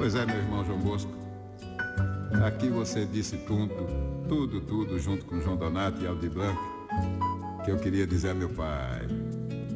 Pois é, meu irmão João Bosco. Aqui você disse tudo junto com João Donato e Aldir Blanc, que eu queria dizer a meu pai.